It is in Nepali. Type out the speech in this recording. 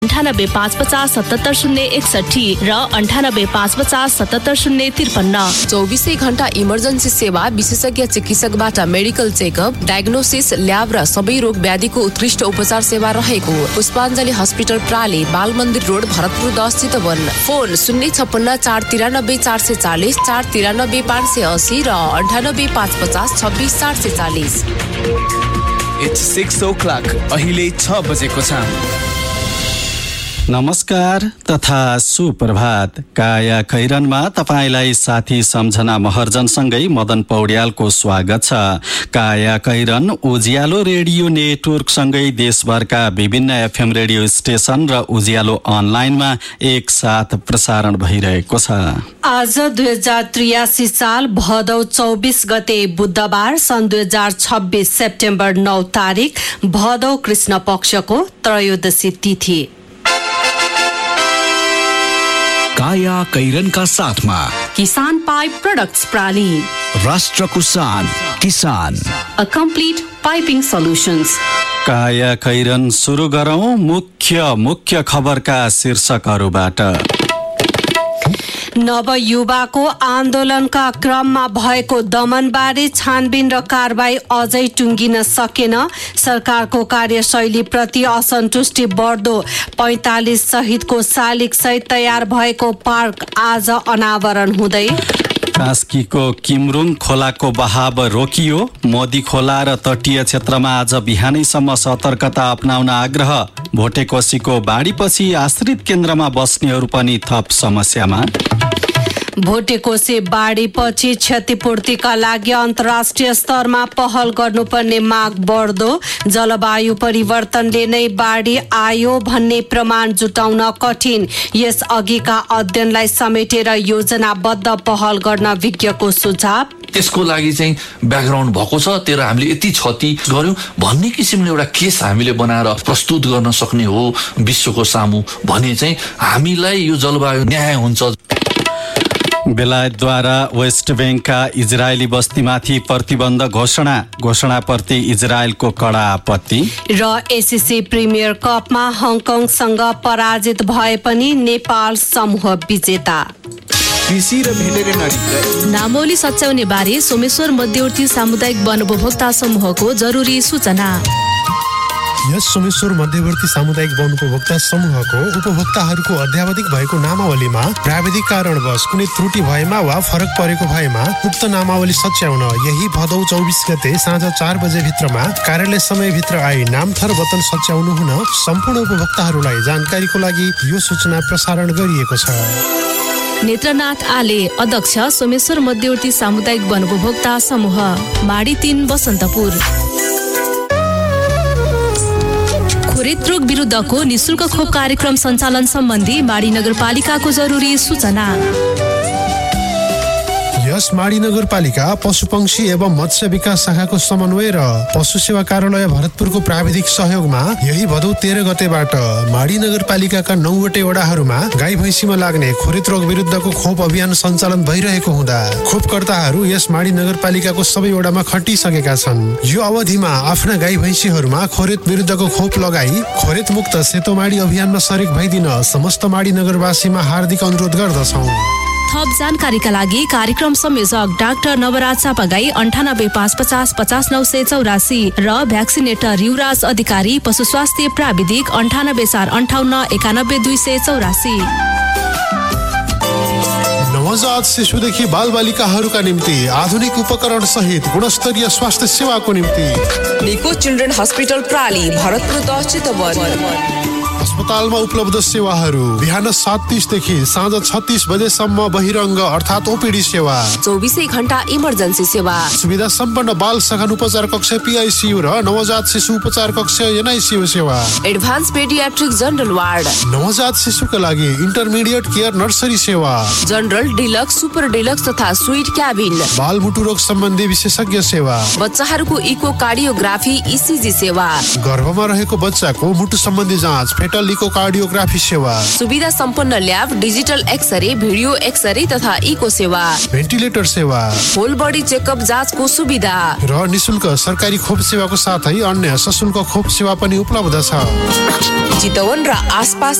9855507761 र 9855775053. 24 घण्टा इमर्जेन्सी सेवा, विशेषज्ञ चिकित्सकबाट मेडिकल चेकअप, डायग्नोसिस, ल्याब र सबै रोग व्याधिको उत्कृष्ट उपचार सेवा रहेको पुष्पाञ्जली हस्पिटल प्राली, बाल मन्दिर रोड, भरतपुर 10 चितवन. फोन 056 493 580 र 9855562440. It's 6 o'clock. अहिले 6 बजेको छ. नमस्कार तथा सुप्रभात. काया कैरनमा तपाईलाई साथी सम्झना महर्जनसँगै मदन पौड्यालको स्वागत छ. काया कैरन उज्यालो रेडियो नेटवर्कसँगै देशभरका विभिन्न एफएम रेडियो स्टेशन र उज्यालो अनलाइनमा एकसाथ प्रसारण भइरहेको छ. आज 2083 साल भदौ 24 गते बुधबार, सन् 2026 सेप्टेम्बर 9 तारिक, भदौ कृष्ण पक्षको त्रयोदशी तिथि. काया कैरनका साथमा किसान पाइप प्रोडक्ट्स प्राली, राष्ट्रको शान किसान, अ कम्प्लिट पाइपिङ सल्युशन्स. काया कैरन सुरु गरौं मुख्य खबरका शीर्षकहरूबाट. नवयुवाको आन्दोलनका क्रममा भएको दमनबारे छानबिन र कारबाही अझै टुङ्गिन सकेन. सरकारको कार्यशैलीप्रति असन्तुष्टि बढ्दो. 45 सहितको शालिग सहित तयार भएको पार्क आज अनावरण हुँदै. कास्कीको किमरुङ खोलाको बहाव रोकियो. मोदी खोला र तटीय क्षेत्रमा आज बिहानैसम्म सतर्कता अपनाउन आग्रह. भोटेकोसीको बाढीपछि आश्रित केन्द्रमा बस्नेहरू पनि थप समस्यामा. भोटेकोसी बाढीपछि क्षतिपूर्तिका लागि अन्तर्राष्ट्रिय स्तरमा पहल गर्नुपर्ने माग बढ्दो. जलवायु परिवर्तनले नै बाढी आयो भन्ने प्रमाण जुटाउन कठिन. यस अघिका अध्ययनलाई समेटेर योजनाबद्ध पहल गर्न विज्ञको सुझाव. त्यसको लागि चाहिँ ब्याकग्राउन्ड भएको छ, तर हामीले यति क्षति गर्यौं भन्ने किसिमले एउटा केस हामीले बनाएर प्रस्तुत गर्न सक्ने हो विश्वको सामु भने चाहिँ हामीलाई यो जलवायु न्याय हुन्छ. बेलायतद्वारा वेस्ट ब्याङ्कका इजरायली बस्तीमाथि प्रतिबन्ध घोषणाप्रति इजरायलको कडा आपत्ति. र एसिसी प्रिमियर कपमा हङकङसँग पराजित भए पनि नेपाल समूह विजेता. कृषि र भेटेरिनरी नामौली सच्याउने बारे सोमेश्वर मध्यवर्ती सामुदायिक वन उपभोक्ता समूहको जरुरी सूचना. यस सोमेश्वर मध्यवर्ती सामुदायिक वन उपभोक्ता समूहको उपभोक्ताहरूको अध्यावधिक भएको नामावलीमा प्राविधिक कारणवश कुनै त्रुटि भएमा वा फरक परेको भएमा उक्त नामावली सच्याउन यही भदौ 24 गते साँझ 4 बजे भित्रमा कार्यालय समयभित्र आई नामथर वतन सच्याउनु हुन सम्पूर्ण उपभोक्ताहरूलाई जानकारीको लागि यो सूचना प्रसारण गरिएको छ. नेत्रनाथ आले, अध्यक्ष, सोमेश्वर मध्यवर्ती सामुदायिक वन उपभोक्ता समूह, माडी 3, बसन्तपुर. हृदरोग विरुद्धको निशुल्क खोप कार्यक्रम सञ्चालन सम्बन्धी माडी नगरपालिकाको जरुरी सूचना. यस माडी नगरपालिका पशुपक्षी एवं मत्स्य विकास शाखाको समन्वय र पशु सेवा कार्यालय भरतपुरको प्राविधिक सहयोगमा यही भदौ 13 गतेबाट माडी नगरपालिकाका 9वटै वडाहरूमा गाई भैँसीमा लाग्ने खोरेत रोग विरुद्धको खोप अभियान सञ्चालन भइरहेको हुँदा खोपकर्ताहरू यस माडी नगरपालिकाको सबै वडामा खटिसकेका छन्. यो अवधिमा आफ्ना गाई भैँसीहरूमा खोरेत विरुद्धको खोप लगाई खोरेत मुक्त सेतो माडी अभियानमा सरिक भइदिन समस्त माडी नगरवासीमा हार्दिक अनुरोध गर्दछौँ. थप जानकारीका लागि कार्यक्रम संयोजक डाक्टर नवराज चापागाई 9855505984 र भ्याक्सिनेटर युवराज अधिकारी पशु स्वास्थ्य प्राविधिक 9845891284. नवजात शिशुदेखि बालबालिकाहरूका निम्ति आधुनिक उपकरण सहित गुणस्तरीय स्वास्थ्य सेवाको निम्ति निको चिल्ड्रेन हस्पिटल प्राली, भरतपुर 10 चितवन. अस्पतालमा उपलब्ध सेवाहरू बिहान 7:30 देखि साँझ 36 बजेसम्म बहिरङ्ग अर्थात् ओपीडी सेवा, 24 घण्टा इमर्जेन्सी सेवा, सुविधा सम्पन्न बाल सघन उपचार कक्ष PICU र नवजात शिशु उपचार कक्ष NICU सेवा, एडभान्स पेडियाट्रिक जनरल वार्ड, नवजात शिशुका लागि इन्टरमिडिएट केयर नर्सरी सेवा, जनरल, डिलक्स, सुपर डिलक्स तथा स्वीट क्याबिन, बालमुटु रोग सम्बन्धी विशेषज्ञ सेवा, बच्चाहरूको इको कार्डियोग्राफी ECG सेवा, गर्भमा रहेको बच्चाको मुटु सम्बन्धी जाँच, फेटल प्रणालीको कार्डियोग्राफी सेवा, सुविधा सम्पन्न lab, digital x-ray, video x-ray तथा इको सेवा, भेन्टिलेटर सेवा, होल बडी चेकअप जाँचको सुविधा र निशुल्क सरकारी खोप सेवाको साथै अन्य सशुल्क खोप सेवा पनि उपलब्ध छ। चितवन र आसपास